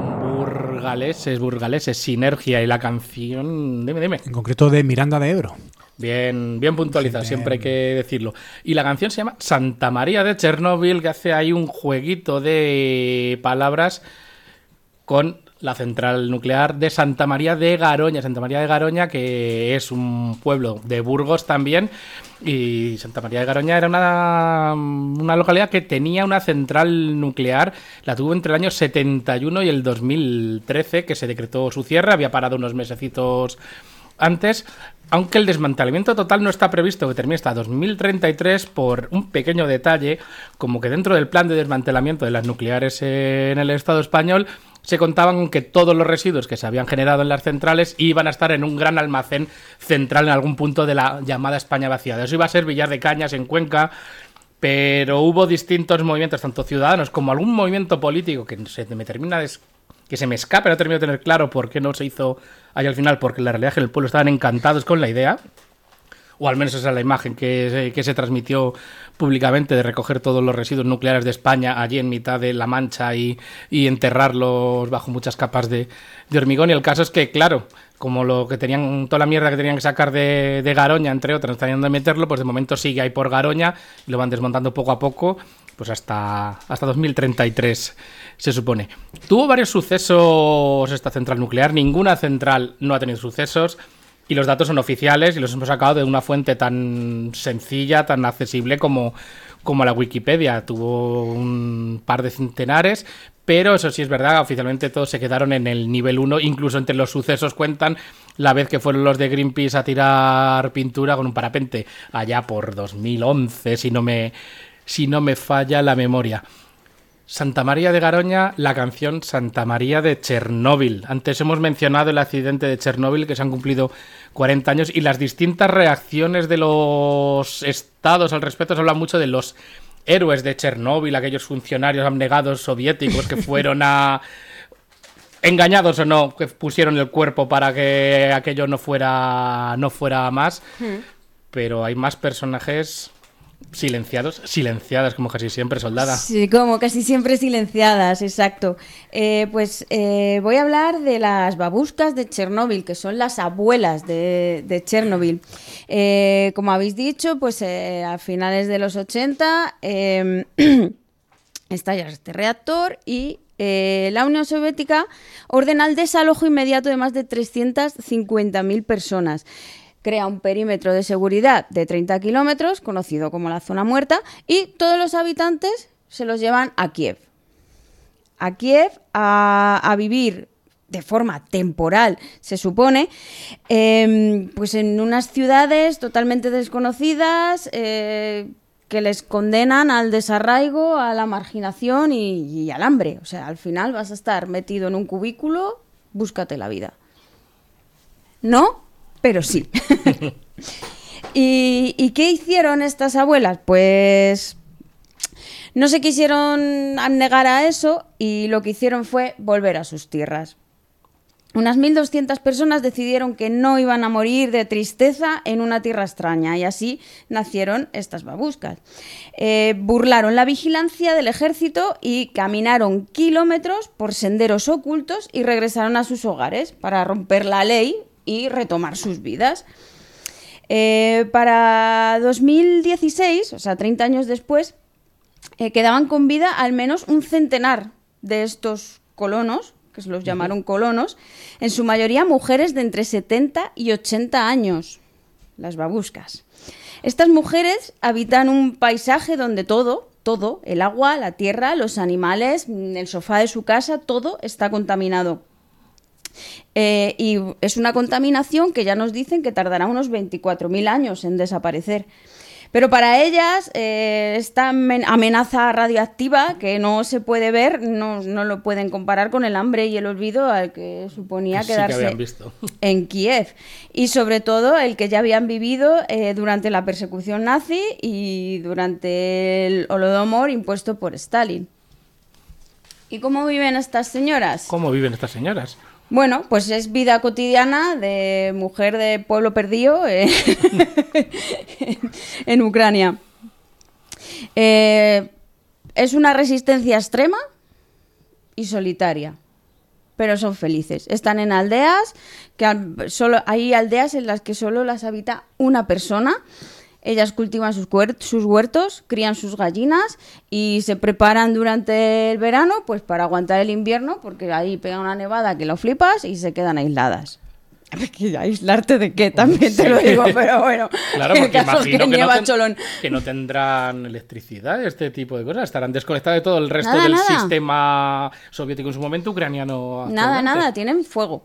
Burgaleses, Sinergia y la canción... Dime. En concreto de Miranda de Ebro. Bien puntualizado, siempre hay que decirlo. Y la canción se llama Santa María de Chernóbil, que hace ahí un jueguito de palabras con la central nuclear de Santa María de Garoña. Santa María de Garoña, que es un pueblo de Burgos también. Y Santa María de Garoña era una localidad que tenía una central nuclear. La tuvo entre el año 71 y el 2013, que se decretó su cierre. Había parado unos mesecitos antes, aunque el desmantelamiento total no está previsto que termine hasta 2033 por un pequeño detalle, como que dentro del plan de desmantelamiento de las nucleares en el Estado español se contaban con que todos los residuos que se habían generado en las centrales iban a estar en un gran almacén central en algún punto de la llamada España vaciada. Eso iba a ser Villar de Cañas, en Cuenca, pero hubo distintos movimientos, tanto ciudadanos como algún movimiento político que se me escape, no termino de tener claro por qué no se hizo ahí al final, porque la realidad es que en el pueblo estaban encantados con la idea, o al menos esa es la imagen que se transmitió públicamente, de recoger todos los residuos nucleares de España allí en mitad de La Mancha y enterrarlos bajo muchas capas de hormigón. Y el caso es que, claro, como lo que tenían, toda la mierda que tenían que sacar de Garoña, entre otras, no estarían de meterlo, pues de momento sigue ahí por Garoña y lo van desmontando poco a poco, pues hasta 2033 se supone. Tuvo varios sucesos esta central nuclear, ninguna central no ha tenido sucesos, y los datos son oficiales y los hemos sacado de una fuente tan sencilla, tan accesible como la Wikipedia. Tuvo un par de centenares, pero eso sí es verdad, oficialmente todos se quedaron en el nivel 1, incluso entre los sucesos cuentan la vez que fueron los de Greenpeace a tirar pintura con un parapente, allá por 2011, si no me falla la memoria. Santa María de Garoña, la canción Santa María de Chernóbil. Antes hemos mencionado el accidente de Chernóbil, que se han cumplido 40 años, y las distintas reacciones de los estados al respecto. Se habla mucho de los héroes de Chernóbil, aquellos funcionarios abnegados soviéticos que fueron engañados o no, que pusieron el cuerpo para que aquello no fuera más. Pero hay más personajes silenciadas, como casi siempre, Soldada. Sí, como casi siempre silenciadas, exacto. Voy a hablar de las babuscas de Chernóbil, que son las abuelas de Chernóbil. Como habéis dicho, pues a finales de los 80 estalla este reactor y la Unión Soviética ordena el desalojo inmediato de más de 350.000 personas. Crea un perímetro de seguridad de 30 kilómetros, conocido como la zona muerta, y todos los habitantes se los llevan a Kiev. A Kiev a vivir de forma temporal, se supone, pues en unas ciudades totalmente desconocidas, que les condenan al desarraigo, a la marginación y al hambre. O sea, al final vas a estar metido en un cubículo, búscate la vida. ¿No? Pero sí. ¿Y qué hicieron estas abuelas? Pues no se quisieron negar a eso y lo que hicieron fue volver a sus tierras. Unas 1.200 personas decidieron que no iban a morir de tristeza en una tierra extraña y así nacieron estas babuscas. Burlaron la vigilancia del ejército y caminaron kilómetros por senderos ocultos y regresaron a sus hogares para romper la ley y retomar sus vidas. Para 2016, o sea, 30 años después, quedaban con vida al menos un centenar de estos colonos, que se los llamaron colonos, en su mayoría mujeres de entre 70 y 80 años, las babuscas. Estas mujeres habitan un paisaje donde todo, el agua, la tierra, los animales, el sofá de su casa, todo está contaminado. Y es una contaminación que ya nos dicen que tardará unos 24.000 años en desaparecer. Pero para ellas, esta amenaza radioactiva que no se puede ver, no lo pueden comparar con el hambre y el olvido al que suponía quedarse en Kiev. Y sobre todo el que ya habían vivido durante la persecución nazi y durante el Holodomor impuesto por Stalin. ¿Y cómo viven estas señoras? Bueno, pues es vida cotidiana de mujer de pueblo perdido en Ucrania. Es una resistencia extrema y solitaria. pero son felices. Están en aldeas, solo hay aldeas en las que solo las habita una persona. Ellas cultivan sus huertos, crían sus gallinas y se preparan durante el verano pues para aguantar el invierno, porque ahí pega una nevada que lo flipas y se quedan aisladas. ¿Aislarte de qué? También te lo digo, pero bueno. Claro, el porque caso es imagino nieva cholón. que no tendrán electricidad, este tipo de cosas. Estarán desconectadas de todo el resto Nada, del nada. sistema soviético en su momento, ucraniano Nada, actualmente. nada, tienen fuego.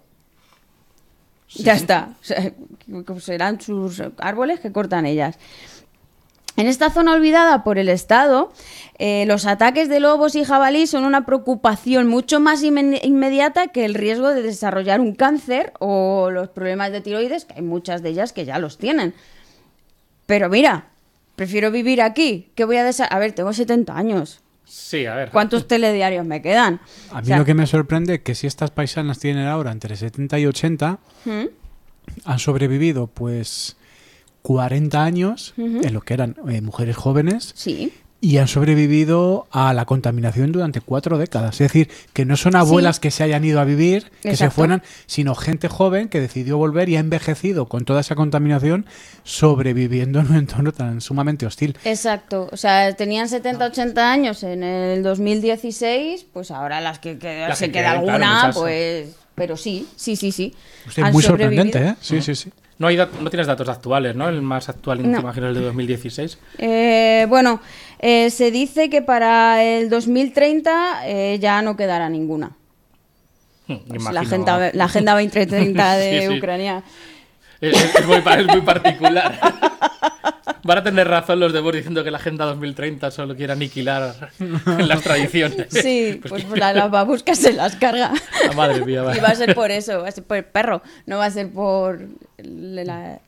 Ya está. O sea, serán sus árboles que cortan ellas. En esta zona olvidada por el Estado, los ataques de lobos y jabalí son una preocupación mucho más inmediata que el riesgo de desarrollar un cáncer o los problemas de tiroides, que hay muchas de ellas que ya los tienen. Pero mira, prefiero vivir aquí. ¿Qué voy a A ver, tengo 70 años. Sí, a ver. ¿Cuántos telediarios me quedan? A mí O sea, lo que me sorprende es que si estas paisanas tienen ahora entre 70 y 80, han sobrevivido pues 40 años en lo que eran mujeres jóvenes sí. y han sobrevivido a la contaminación durante 4 décadas. Es decir, que no son abuelas Sí. que se hayan ido a vivir, que se Exacto. fueran, sino gente joven que decidió volver y ha envejecido con toda esa contaminación, sobreviviendo en un entorno tan sumamente hostil. Exacto, o sea, tenían 70, 80 años en el 2016, pues ahora las que Las se que queda queden, claro, alguna, muchas. pues... Pero sí. Usted Han muy sobrevivido. sorprendente, ¿eh? Sí, sí, sí. No tienes datos actuales, ¿no? El más actual, No. te imagino, el de 2016. Bueno, se dice que para el 2030 ya no quedará ninguna. Pues Imagino. la agenda 2030 de Sí, sí. Ucrania. Es muy particular. Van a tener razón los de Vox diciendo que la Agenda 2030 solo quiere aniquilar las tradiciones. Sí, pues las babuscas se las carga. La madre mía, Y va a ser por eso, va a ser por el perro, no va a ser por la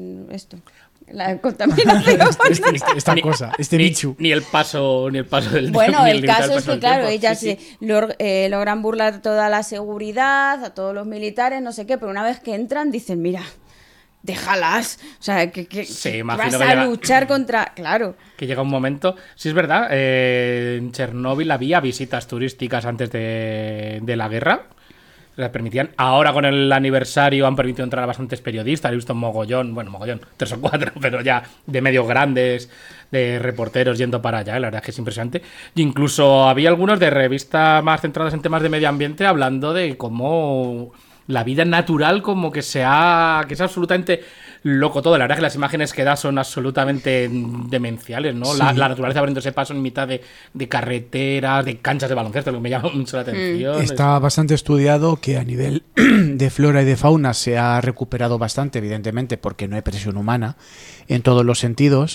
contaminación. Esta cosa, este bicho. Ni el paso del Bueno, ni el limitar caso es paso que, del claro, tiempo. ellas Sí, sí. logran burlar toda la seguridad, a todos los militares, no sé qué, pero una vez que entran dicen, mira, déjalas. O sea, que Sí, vas imagino a que llega- luchar contra... Claro. Que llega un momento. Sí, es verdad, en Chernóbil había visitas turísticas antes de la guerra. Las permitían. Ahora con el aniversario han permitido entrar a bastantes periodistas. He visto mogollón, 3 o 4, pero ya de medios grandes, de reporteros yendo para allá. La verdad es que es impresionante. Y incluso había algunos de revistas más centradas en temas de medio ambiente hablando de cómo la vida natural como que es absolutamente loco todo. La verdad es que las imágenes que da son absolutamente demenciales, ¿no? Sí. La naturaleza abriéndose paso en mitad de carreteras, de canchas de baloncesto, lo que me llama mucho la atención. Está bastante estudiado que a nivel de flora y de fauna se ha recuperado bastante, evidentemente, porque no hay presión humana en todos los sentidos.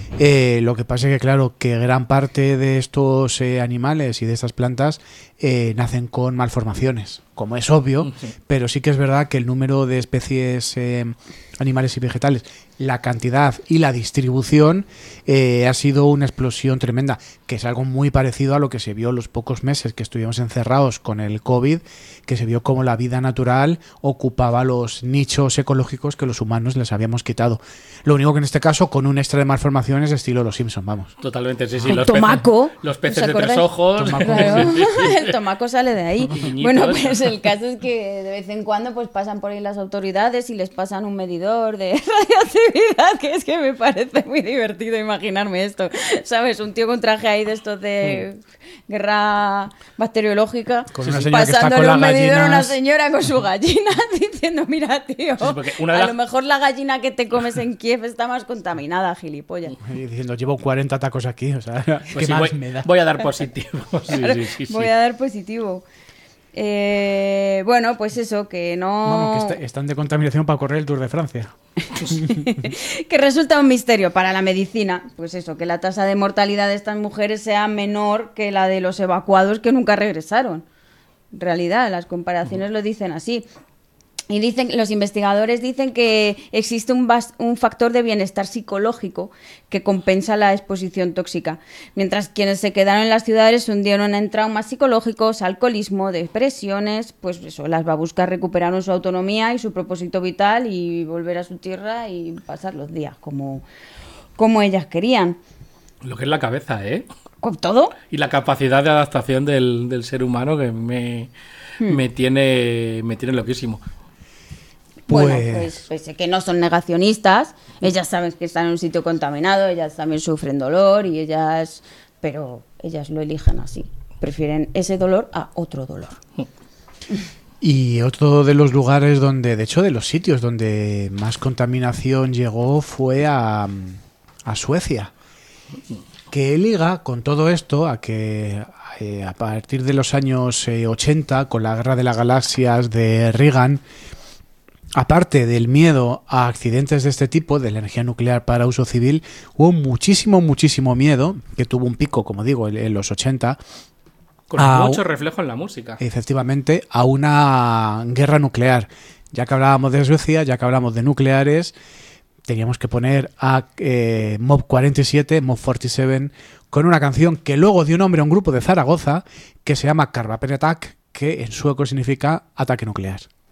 Lo que pasa es que, claro, que gran parte de estos animales y de estas plantas nacen con malformaciones, como es obvio, pero sí que es verdad que el número de especies animales y vegetales, la cantidad y la distribución ha sido una explosión tremenda, que es algo muy parecido a lo que se vio los pocos meses que estuvimos encerrados con el COVID, que se vio como la vida natural ocupaba los nichos ecológicos que los humanos les habíamos quitado. Lo único que en este caso con un extra de malformaciones estilo Los Simpson, vamos. Totalmente, sí, sí. El Los tomaco. Los peces ¿Os de 3 acordáis? ojos. Tomaco. Claro, Sí, sí. el tomaco sale de ahí. Niñitos. Bueno, pues el caso es que de vez en cuando pues pasan por ahí las autoridades y les pasan un medidor de radioactividad, que es que me parece muy divertido imaginarme esto. ¿Sabes? Un tío con traje ahí de estos de guerra bacteriológica, Con una señora que está pasándole con un las medidor a una gallinas. señora con su gallina diciendo, mira, tío, porque una de a las- lo mejor la gallina que te comes en Kiev está más contaminada, gilipollas. Y diciendo, llevo 40 tacos aquí, o sea, Pues ¿qué sí, más voy, me da? voy a dar positivo. Sí, sí. Voy a dar positivo. Bueno, pues eso, que no... Vamos, que están de contaminación para correr el Tour de Francia. que resulta un misterio para la medicina. Pues eso, que la tasa de mortalidad de estas mujeres sea menor que la de los evacuados que nunca regresaron. En realidad, las comparaciones lo dicen así. Y los investigadores dicen que existe un factor de bienestar psicológico que compensa la exposición tóxica, mientras quienes se quedaron en las ciudades se hundieron en traumas psicológicos, alcoholismo, depresiones. Pues eso, las babuscas recuperaron su autonomía y su propósito vital y volver a su tierra y pasar los días como ellas querían. Lo que es la cabeza, ¿eh? con todo. Y la capacidad de adaptación del ser humano que me tiene loquísimo. Bueno, pues que no son negacionistas, ellas saben que están en un sitio contaminado, ellas también sufren dolor pero ellas lo eligen así. Prefieren ese dolor a otro dolor. Y otro de los lugares donde, de hecho, de los sitios donde más contaminación llegó fue a Suecia. Que liga con todo esto a que a partir de los años 80, con la Guerra de las Galaxias de Reagan, aparte del miedo a accidentes de este tipo, de la energía nuclear para uso civil, hubo muchísimo miedo, que tuvo un pico, como digo, en los 80. Con mucho reflejo en la música. Efectivamente, a una guerra nuclear. Ya que hablábamos de Suecia, ya que hablamos de nucleares, teníamos que poner a Mob 47, con una canción que luego dio nombre a un grupo de Zaragoza que se llama Kärnvapen Attack, que en sueco significa ataque nuclear.